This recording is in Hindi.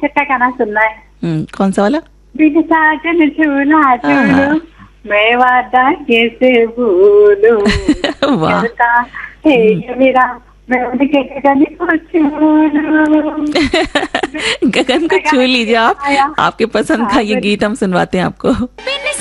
छठा गाना सुनना है। कौन सा वाला? बिन साजन झूला झूलो, मैं वादा कैसे भूलूं, वाह। करता है ये मेरा, मैं उनके गगन को छू लूं। गगन को छू लीजिए आप। आपके पसंद का ये गीत हम सुनवाते हैं आपको।